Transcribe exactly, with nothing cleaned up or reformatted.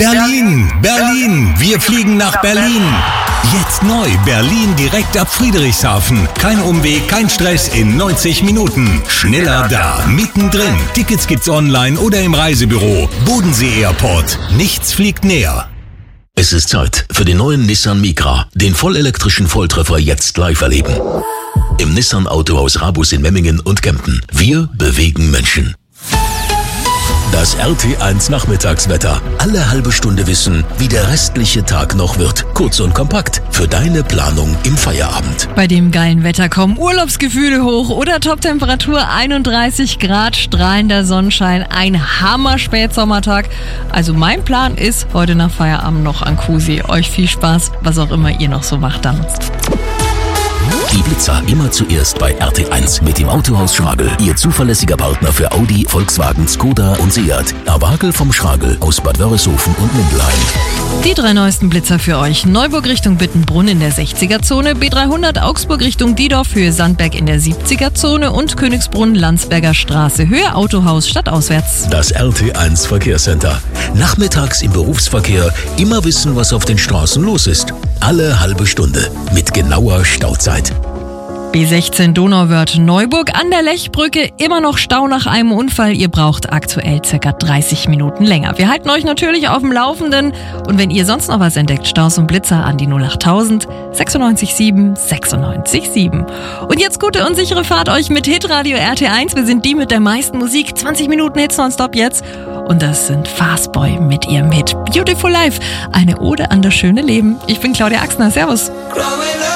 Berlin, Berlin, wir fliegen nach Berlin. Jetzt neu, Berlin direkt ab Friedrichshafen. Kein Umweg, kein Stress, in neunzig Minuten. Schneller da, mittendrin. Tickets gibt's online oder im Reisebüro. Bodensee Airport. Nichts fliegt näher. Es ist Zeit für den neuen Nissan Micra. Den vollelektrischen Volltreffer jetzt live erleben. Im Nissan Autohaus Rabus in Memmingen und Kempten. Wir bewegen Menschen. Das R T eins Nachmittagswetter. Alle halbe Stunde wissen, wie der restliche Tag noch wird. Kurz und kompakt für deine Planung im Feierabend. Bei dem geilen Wetter kommen Urlaubsgefühle hoch oder Toptemperatur einunddreißig Grad, strahlender Sonnenschein, ein Hammer-Spätsommertag. Also mein Plan ist, heute nach Feierabend noch an Kusee. Euch viel Spaß, was auch immer ihr noch so macht dann. Die Blitzer immer zuerst bei R T eins mit dem Autohaus Schragel. Ihr zuverlässiger Partner für Audi, Volkswagen, Skoda und Seat. Erwagel vom Schragel aus Bad Wörishofen und Mindelheim. Die drei neuesten Blitzer für euch. Neuburg Richtung Bittenbrunn in der sechziger-Zone, B dreihundert Augsburg Richtung Diedorf, Höhe Sandberg in der siebziger-Zone und Königsbrunn Landsberger Straße, Höhe Autohaus stadtauswärts. Das R T eins Verkehrscenter. Nachmittags im Berufsverkehr immer wissen, was auf den Straßen los ist. Alle halbe Stunde mit genauer Stauzeit. B sechzehn Donauwörth Neuburg an der Lechbrücke, immer noch Stau nach einem Unfall. Ihr braucht aktuell circa dreißig Minuten länger. Wir halten euch natürlich auf dem Laufenden und wenn ihr sonst noch was entdeckt, Staus und Blitzer an die null achttausend sechsundneunzig sieben sechsundneunzig sieben. Und jetzt gute und sichere Fahrt euch mit Hitradio R T eins. Wir sind die mit der meisten Musik, zwanzig Minuten Hits nonstop jetzt. Und das sind Fastboy mit ihrem Hit Beautiful Life, eine Ode an das schöne Leben. Ich bin Claudia Axner, servus.